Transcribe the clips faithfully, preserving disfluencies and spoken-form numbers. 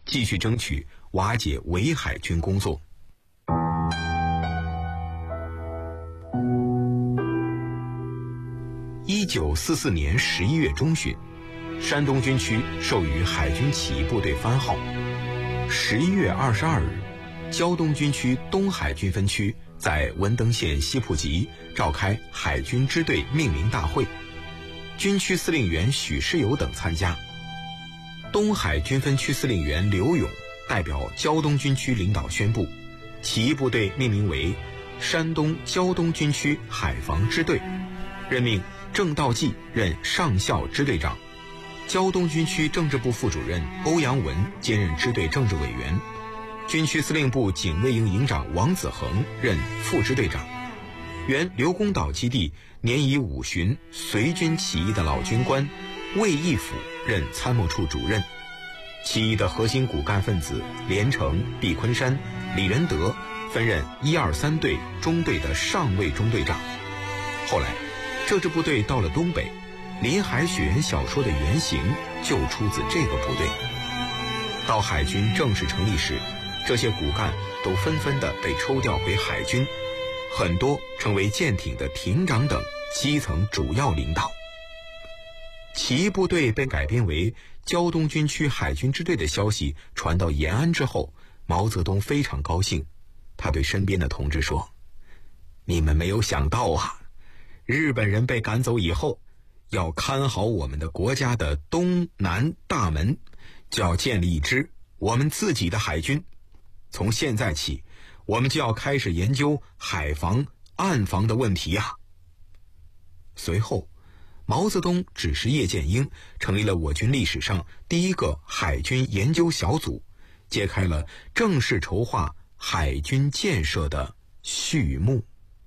继续争取瓦解伪海军工作。一九四四年十一月中旬，山东军区授予海军起义部队番号。十一月二十二日，胶东军区东海军分区在文登县西铺集召开海军支队命名大会，军区司令员许世友等参加。东海军分区司令员刘勇代表胶东军区领导宣布，起义部队命名为山东胶东军区海防支队，任命郑道济任上校支队长，胶东军区政治部副主任欧阳文兼任支队政治委员，军区司令部警卫营营长王子恒任副支队长。原刘公岛基地年已五旬随军起义的老军官魏义甫任参谋处主任。起义的核心骨干分子连城、毕昆山、李仁德分任一二三队中队的上尉中队长。后来这支部队到了东北，林海雪原小说的原型就出自这个部队。到海军正式成立时，这些骨干都纷纷地被抽调回海军，很多成为舰艇的艇长等基层主要领导。起义部队被改编为胶东军区海军支队的消息传到延安之后，毛泽东非常高兴，他对身边的同志说：“你们没有想到啊，日本人被赶走以后，要看好我们的国家的东南大门，就要建立一支我们自己的海军。从现在起，我们就要开始研究海防、岸防的问题啊。”随后，毛泽东指示叶剑英成立了我军历史上第一个海军研究小组，揭开了正式筹划海军建设的序幕。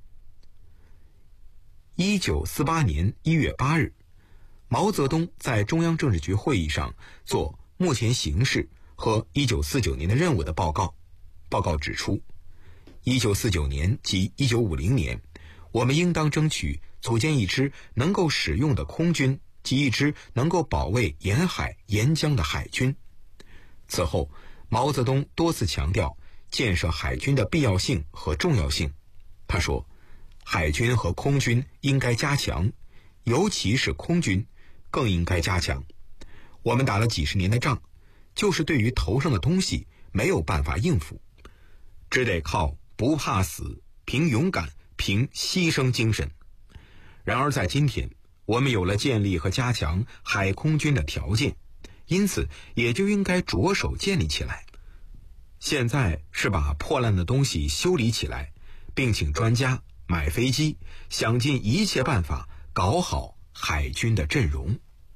一九四八年一月八日，毛泽东在中央政治局会议上做目前形势和一九四九年的任务的报告。报告指出，一九四九年及一九五零年，我们应当争取组建一支能够使用的空军及一支能够保卫沿海沿江的海军。此后，毛泽东多次强调建设海军的必要性和重要性。他说，海军和空军应该加强，尤其是空军更应该加强。我们打了几十年的仗，就是对于头上的东西没有办法应付，只得靠不怕死、凭勇敢、凭牺牲精神。然而在今天，我们有了建立和加强海空军的条件，因此也就应该着手建立起来。现在是把破烂的东西修理起来，并请专家买飞机，想尽一切办法搞好海军的阵容。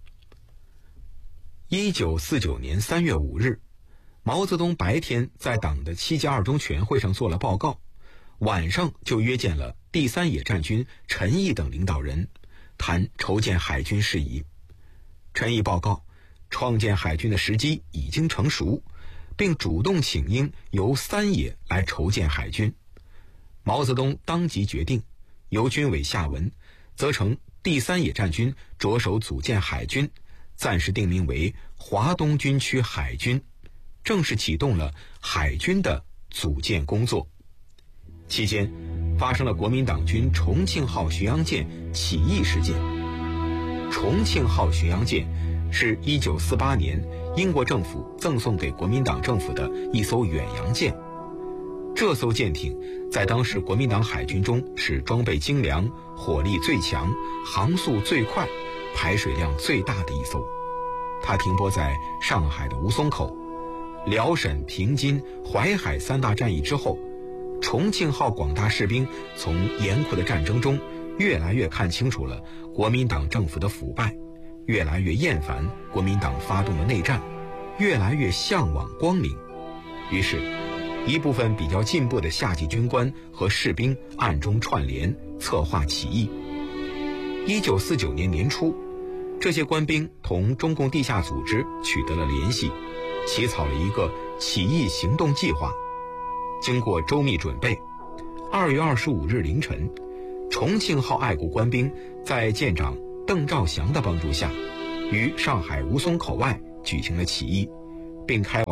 一九四九年三月五日，毛泽东白天在党的七届二中全会上做了报告，晚上就约见了第三野战军陈毅等领导人，谈筹建海军事宜。陈毅报告，创建海军的时机已经成熟，并主动请缨由三野来筹建海军。毛泽东当即决定，由军委下文，责成第三野战军着手组建海军，暂时定名为华东军区海军，正式启动了海军的组建工作。期间发生了国民党军重庆号巡洋舰起义事件。重庆号巡洋舰是一九四八年英国政府赠送给国民党政府的一艘远洋舰。这艘舰艇在当时国民党海军中是装备精良、火力最强、航速最快、排水量最大的一艘。它停泊在上海的吴淞口。辽沈、平津、淮海三大战役之后，重庆号广大士兵从严酷的战争中越来越看清楚了国民党政府的腐败，越来越厌烦国民党发动的内战，越来越向往光明。于是一部分比较进步的下级军官和士兵暗中串联策划起义。一九四九年年初，这些官兵同中共地下组织取得了联系，起草了一个起义行动计划。经过周密准备，二月二十五日凌晨，重庆号爱国官兵在舰长邓兆祥的帮助下，于上海吴淞口外举行了起义，并开往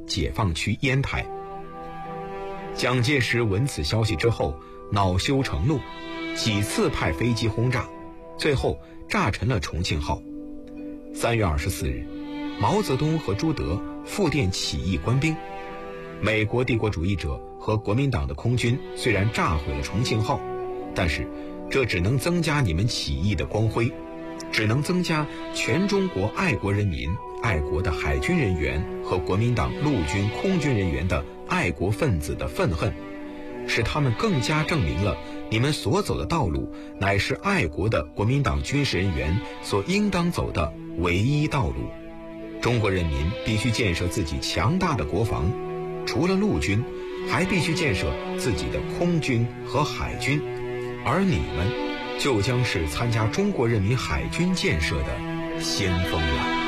解放区烟台。蒋介石闻此消息之后，恼羞成怒，几次派飞机轰炸，最后炸沉了重庆号。三月二十四日，毛泽东和朱德复电起义官兵，美国帝国主义者和国民党的空军虽然炸毁了重庆号，但是这只能增加你们起义的光辉，只能增加全中国爱国人民、爱国的海军人员和国民党陆军空军人员的爱国分子的愤恨，使他们更加证明了你们所走的道路乃是爱国的国民党军事人员所应当走的唯一道路。中国人民必须建设自己强大的国防，除了陆军，还必须建设自己的空军和海军，而你们就将是参加中国人民海军建设的先锋了。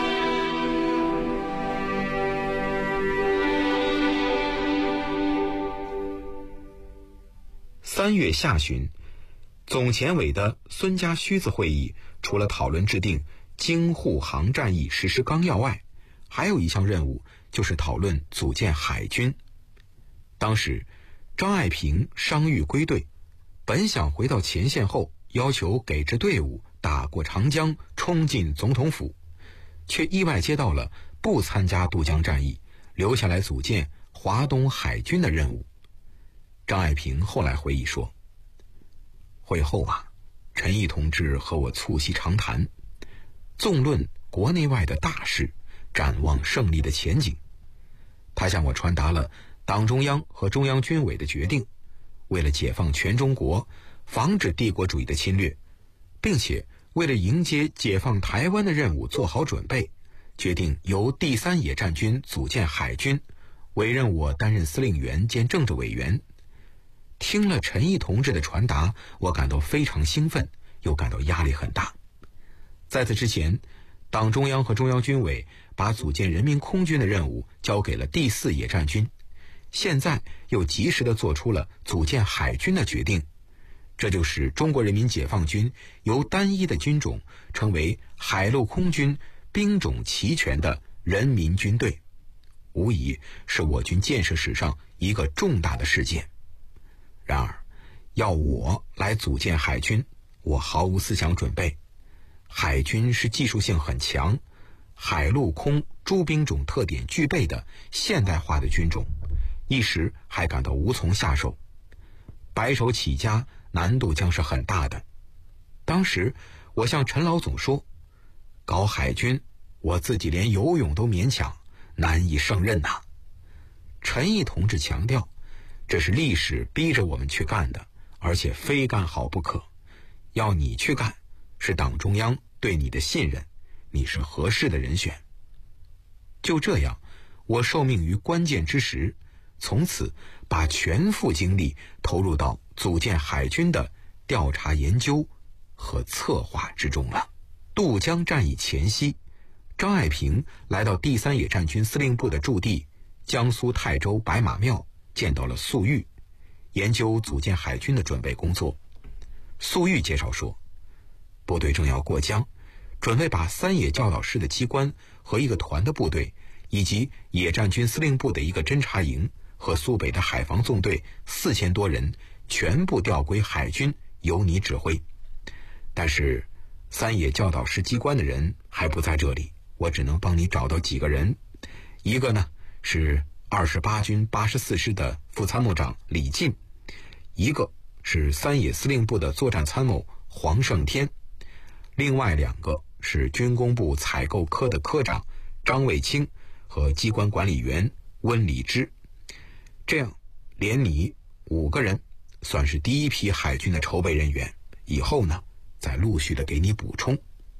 三月下旬，总前委的孙家胥子会议除了讨论制定京沪杭战役实施纲要外，还有一项任务就是讨论组建海军。当时张爱萍伤愈归队，本想回到前线后要求给支队伍打过长江，冲进总统府，却意外接到了不参加渡江战役，留下来组建华东海军的任务。张爱萍后来回忆说，会后啊，陈毅同志和我促膝长谈，纵论国内外的大事，展望胜利的前景。他向我传达了党中央和中央军委的决定，为了解放全中国，防止帝国主义的侵略，并且为了迎接解放台湾的任务做好准备，决定由第三野战军组建海军，委任我担任司令员兼政治委员。听了陈毅同志的传达，我感到非常兴奋，又感到压力很大。在此之前，党中央和中央军委把组建人民空军的任务交给了第四野战军，现在又及时地做出了组建海军的决定，这就使中国人民解放军由单一的军种成为海陆空军兵种齐全的人民军队，无疑是我军建设史上一个重大的事件。然而，要我来组建海军，我毫无思想准备。海军是技术性很强、海陆空诸兵种特点具备的现代化的军种，一时还感到无从下手，白手起家，难度将是很大的。当时我向陈老总说，搞海军，我自己连游泳都勉强，难以胜任呐。陈毅同志强调，这是历史逼着我们去干的，而且非干好不可。要你去干，是党中央对你的信任，你是合适的人选。就这样，我受命于关键之时，从此把全副精力投入到组建海军的调查研究和策划之中了。渡江战役前夕，张爱萍来到第三野战军司令部的驻地江苏泰州白马庙，见到了粟裕，研究组建海军的准备工作。粟裕介绍说，部队正要过江，准备把三野教导师的机关和一个团的部队，以及野战军司令部的一个侦察营和苏北的海防纵队四千多人全部调归海军，由你指挥。但是三野教导师机关的人还不在这里，我只能帮你找到几个人。一个呢是二十八军八十四师的副参谋长李进，一个是三野司令部的作战参谋黄胜天，另外两个是军工部采购科的科长张卫清和机关管理员温礼之。这样连你五个人算是第一批海军的筹备人员，以后呢再陆续的给你补充。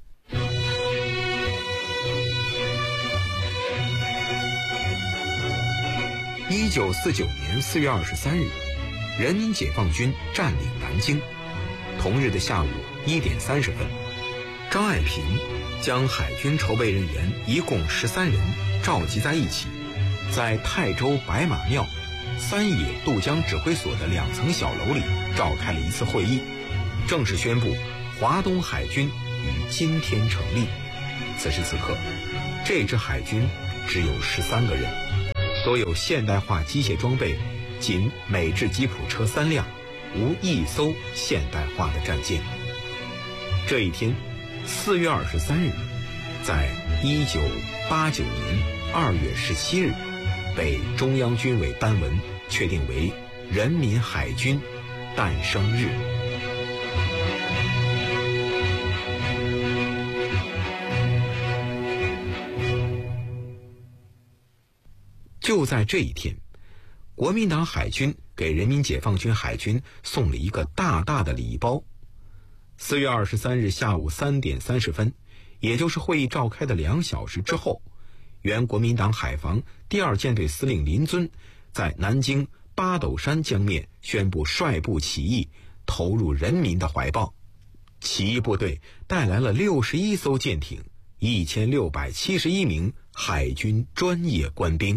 一九四九年四月二十三日，人民解放军占领南京。同日的下午一点三十分，张爱萍将海军筹备人员一共十三人召集在一起，在泰州白马庙三野渡江指挥所的两层小楼里召开了一次会议，正式宣布华东海军于今天成立。此时此刻，这支海军只有十三个人。 所有现代化机械装备仅美制吉普车三辆，无一艘现代化的战舰。这一天，四月二十三日，在一九八九年二月十七日，被中央军委颁文确定为人民海军诞生日。就在这一天，国民党海军给人民解放军海军送了一个大大的礼包。四月二十三日下午三点三十分，也就是会议召开的两小时之后，原国民党海防第二舰队司令林遵在南京八斗山江面宣布率部起义，投入人民的怀抱。起义部队带来了六十一艘舰艇，一千六百七十一名海军专业官兵。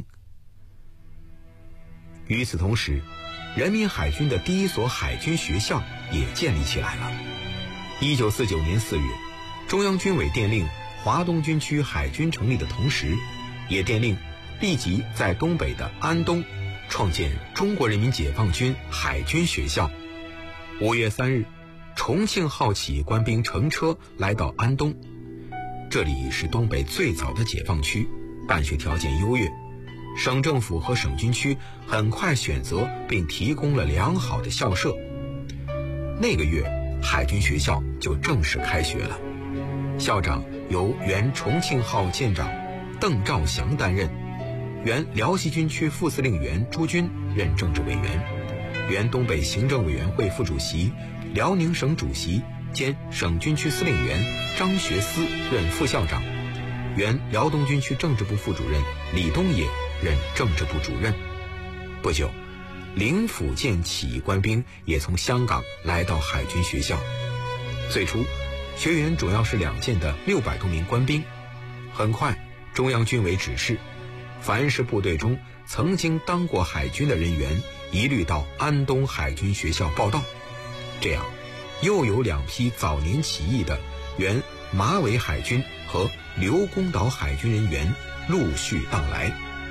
与此同时，人民海军的第一所海军学校也建立起来了。一九四九年四月，中央军委电令华东军区海军成立的同时，也电令立即在东北的安东创建中国人民解放军海军学校。五月三日，重庆号起义官兵乘车来到安东，这里是东北最早的解放区，办学条件优越，省政府和省军区很快选择并提供了良好的校舍。那个月，海军学校就正式开学了。校长由原重庆号舰长邓兆祥担任，原辽西军区副司令员朱军任政治委员，原东北行政委员会副主席、辽宁省主席兼省军区司令员张学思任副校长，原辽东军区政治部副主任李东野任政治部主任。不久，灵府舰起义官兵也从香港来到海军学校。最初，学员主要是两舰的六百多名官兵。很快，中央军委指示，凡是部队中曾经当过海军的人员，一律到安东海军学校报到。这样，又有两批早年起义的原马尾海军和刘公岛海军人员陆续到来。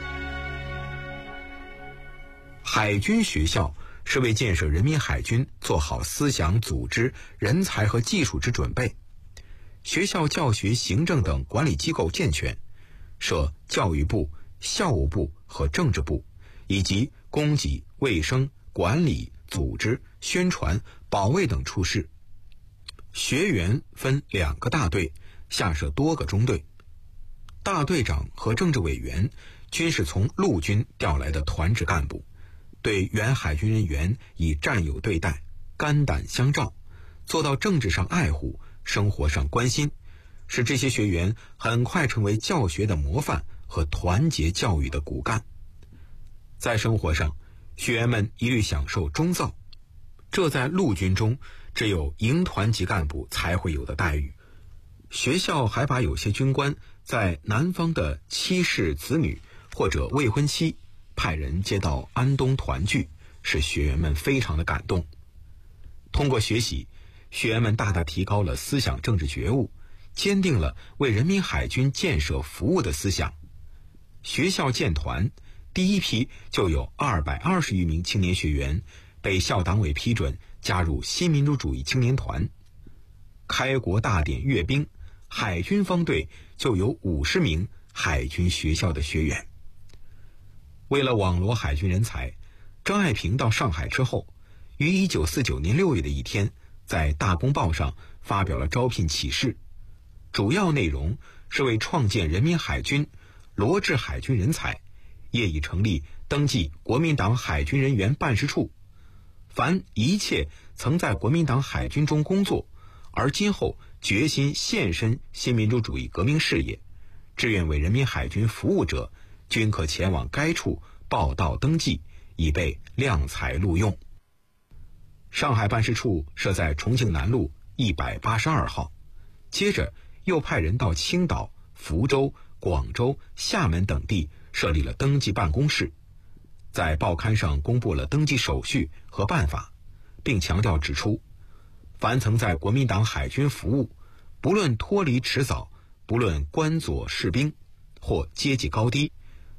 海军学校是为建设人民海军做好思想、组织、人才和技术之准备。学校教学、行政等管理机构健全，设教育部、校务部和政治部，以及供给、卫生、管理、组织、宣传、保卫等处室。学员分两个大队，下设多个中队。大队长和政治委员均是从陆军调来的团职干部，对原海军人员以战友对待，肝胆相照，做到政治上爱护，生活上关心，使这些学员很快成为教学的模范和团结教育的骨干。在生活上，学员们一律享受中造，这在陆军中只有营团级干部才会有的待遇。学校还把有些军官在南方的妻室子女或者未婚妻派人接到安东团聚，使学员们非常的感动。通过学习，学员们大大提高了思想政治觉悟，坚定了为人民海军建设服务的思想。学校建团第一批就有二百二十余名青年学员被校党委批准加入新民主主义青年团。开国大典阅兵，海军方队就有五十名海军学校的学员。为了网罗海军人才，张爱萍到上海之后，于一九四九年六月的一天，在《大公报》上发表了招聘启事，主要内容是为创建人民海军，罗致海军人才，业已成立登记国民党海军人员办事处。凡一切曾在国民党海军中工作，而今后决心献身新民主主义革命事业，志愿为人民海军服务者，均可前往该处报到登记，以备量才录用。上海办事处设在重庆南路一百八十二号，接着又派人到青岛、福州、广州、厦门等地设立了登记办公室，在报刊上公布了登记手续和办法，并强调指出，凡曾在国民党海军服务，不论脱离迟早，不论官佐士兵或阶级高低，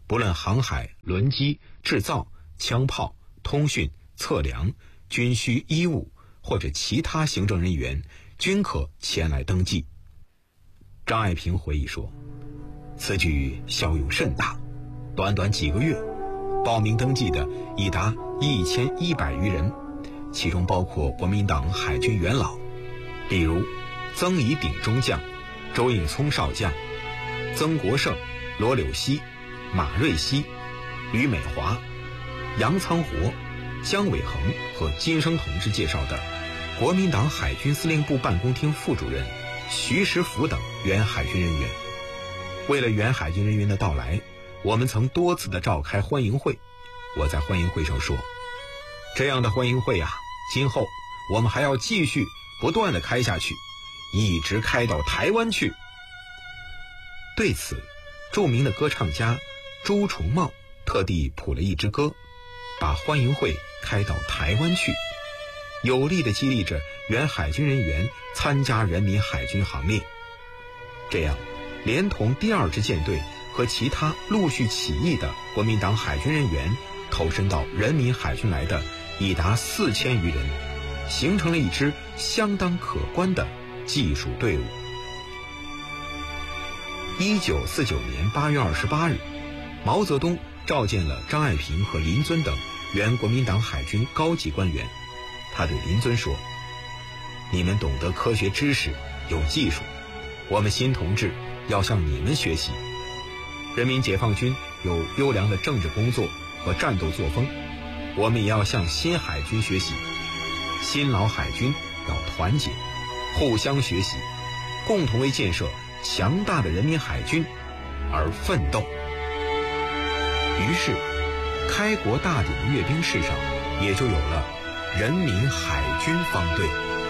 不论航海、轮机、制造、枪炮、通讯、测量、军需衣物或者其他行政人员，均可前来登记。张爱萍回忆说，此举效用甚大，短短几个月，报名登记的已达一千一百余人，其中包括国民党海军元老，例如曾以鼎中将、周应聪少将、曾国胜、罗柳溪、马瑞熙、吕美华、杨仓活、姜伟恒和金生同志介绍的国民党海军司令部办公厅副主任徐时福等原海军人员。为了原海军人员的到来，我们曾多次的召开欢迎会。我在欢迎会上说，这样的欢迎会啊，今后我们还要继续不断的开下去，一直开到台湾去。对此，著名的歌唱家朱重茂特地谱了一支歌，把欢迎会开到台湾去，有力地激励着原海军人员参加人民海军行列。这样，连同第二支舰队和其他陆续起义的国民党海军人员投身到人民海军来的已达四千余人，形成了一支相当可观的技术队伍。一九四九年八月二十八日，毛泽东召见了张爱萍和林遵等原国民党海军高级官员。他对林遵说，你们懂得科学知识，有技术，我们新同志要向你们学习。人民解放军有优良的政治工作和战斗作风，我们也要向新海军学习。新老海军要团结，互相学习，共同为建设强大的人民海军而奋斗。于是，开国大典的阅兵式上也就有了人民海军方队。